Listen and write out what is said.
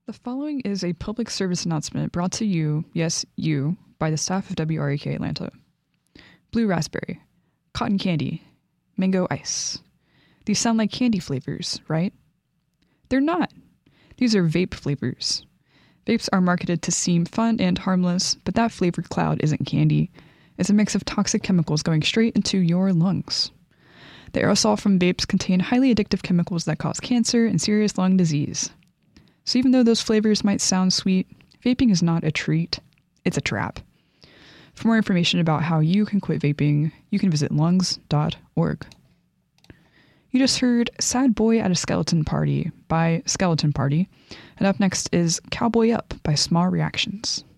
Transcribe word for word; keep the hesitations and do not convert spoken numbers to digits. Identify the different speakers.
Speaker 1: The following is a public service announcement brought to you, yes, you, by the staff of W R A K Atlanta. Blue raspberry, cotton candy, mango ice. These sound like candy flavors, right? They're not. These are vape flavors. Vapes are marketed to seem fun and harmless, but that flavored cloud isn't candy. It's a mix of toxic chemicals going straight into your lungs. The aerosol from vapes contain highly addictive chemicals that cause cancer and serious lung disease. So even though those flavors might sound sweet, vaping is not a treat, it's a trap. For more information about how you can quit vaping, you can visit lungs dot org. You just heard Sad Boy at a Skeleton Party by Skeleton Party, and up next is Cowboy Up by Small Reactions.